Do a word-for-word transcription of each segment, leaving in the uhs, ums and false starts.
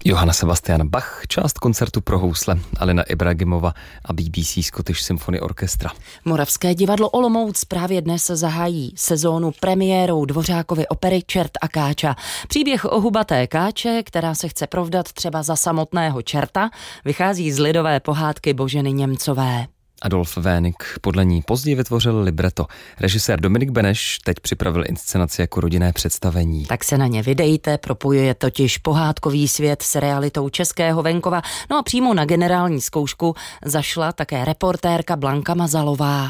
Johann Sebastian Bach, část koncertu pro housle, Alina Ibragimova a B B C Scottish Symphony Orchestra. Moravské divadlo Olomouc právě dnes zahájí sezónu premiérou Dvořákovy opery Čert a káča. Příběh o hubaté káče, která se chce provdat třeba za samotného čerta, vychází z lidové pohádky Boženy Němcové. Adolf Vénik podle ní později vytvořil libreto. Režisér Dominik Beneš teď připravil inscenaci jako rodinné představení. Tak se na ně vydejte, propojuje totiž pohádkový svět s realitou českého venkova. No a přímo na generální zkoušku zašla také reportérka Blanka Mazalová.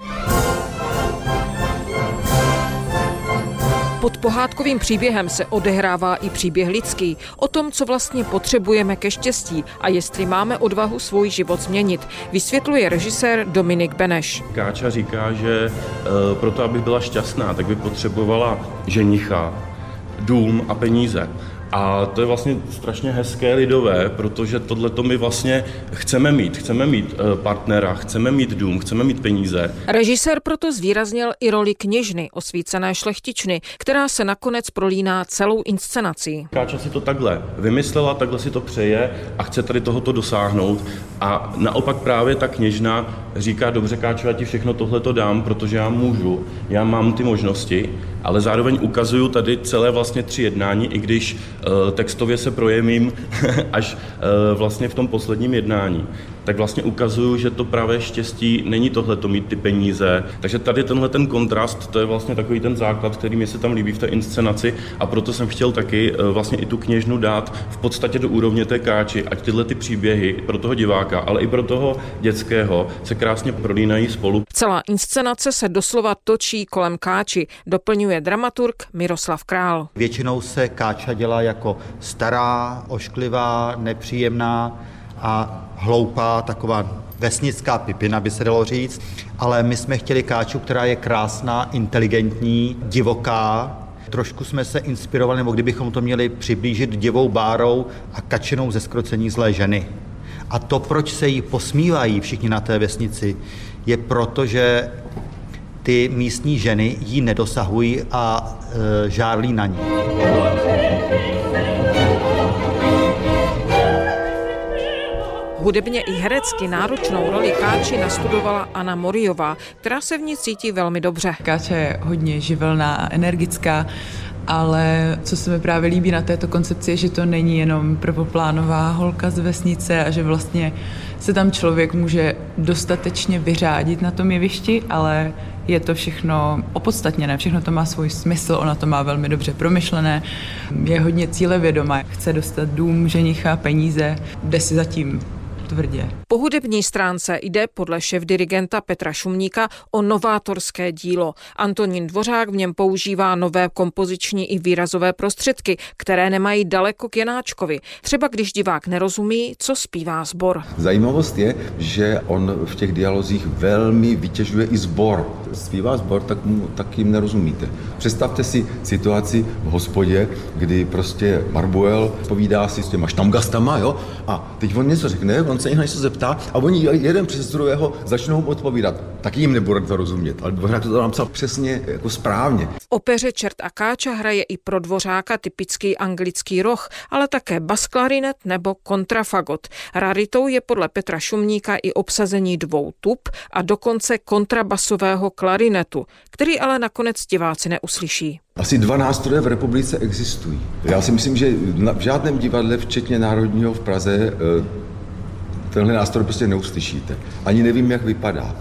Pod pohádkovým příběhem se odehrává i příběh lidský, o tom, co vlastně potřebujeme ke štěstí a jestli máme odvahu svůj život změnit, vysvětluje režisér Dominik Beneš. Káča říká, že e, proto, aby byla šťastná, tak by potřebovala ženicha, dům a peníze. A to je vlastně strašně hezké lidové, protože tohleto my vlastně chceme mít. Chceme mít partnera, chceme mít dům, chceme mít peníze. Režisér proto zvýraznil i roli kněžny, osvícené šlechtičny, která se nakonec prolíná celou inscenací. Káča si to takhle vymyslela, takhle si to přeje a chce tady tohoto dosáhnout. A naopak právě ta kněžna říká, dobře Káčo, já ti všechno tohleto dám, protože já můžu, já mám ty možnosti, ale zároveň ukazuju tady celé vlastně tři jednání, i když textově se projevím až vlastně v tom posledním jednání, tak vlastně ukazuju, že to právě štěstí není tohleto mít ty peníze. Takže tady tenhle ten kontrast, to je vlastně takový ten základ, který mi se tam líbí v té inscenaci a proto jsem chtěl taky vlastně i tu kněžnu dát v podstatě do úrovně té Káči, ať tyhle ty příběhy pro toho diváka, ale i pro toho dětského se krásně prolínají spolu. Celá inscenace se doslova točí kolem Káči, doplňuje dramaturg Miroslav Král. Většinou se Káča dělá jako stará, ošklivá, nepříjemná a hloupá, taková vesnická pipina, by se dalo říct, ale my jsme chtěli Káču, která je krásná, inteligentní, divoká. Trošku jsme se inspirovali, nebo kdybychom to měli přiblížit divou Bárou a Kačinou ze Zkrocení zlé ženy. A to, proč se jí posmívají všichni na té vesnici, je proto, že ty místní ženy jí nedosahují a e, žárlí na ní. Hudebně i herecky náročnou roli Káči nastudovala Anna Moriová, která se v ní cítí velmi dobře. Káča je hodně živelná a energická, ale co se mi právě líbí na této koncepci je, že to není jenom prvoplánová holka z vesnice a že vlastně se tam člověk může dostatečně vyřádit na tom jevišti, ale je to všechno opodstatněné, všechno to má svůj smysl, ona to má velmi dobře promyšlené, je hodně cílevědomá, chce dostat dům, ženicha, peníze, jde si zatím tvrdě. Po hudební stránce jde podle šéfdirigenta Petra Šumníka o novátorské dílo. Antonín Dvořák v něm používá nové kompoziční i výrazové prostředky, které nemají daleko k Janáčkovi. Třeba když divák nerozumí, co zpívá sbor. Zajímavost je, že on v těch dialozích velmi vytěžuje i sbor. Zpívá sbor, tak, mu, tak jim nerozumíte. Představte si situaci v hospodě, kdy prostě Barbuel povídá si s těma štamgastama, jo? A teď on něco řekne, on se jich něco zeptá a oni jeden přes druhého začnou odpovídat. Taky jim nebude to rozumět, ale Dvořák to tam psal přesně jako správně. V opeře Čert a káča hraje i pro Dvořáka typický anglický roh, ale také basklarinet nebo kontrafagot. Raritou je podle Petra Šumníka i obsazení dvou tub a dokonce kontrabasového klarinetu, který ale nakonec diváci neuslyší. Asi dva nástroje v republice existují. Já si myslím, že v žádném divadle, včetně Národního v Praze, tenhle nástroj prostě neuslyšíte. Ani nevím, jak vypadá.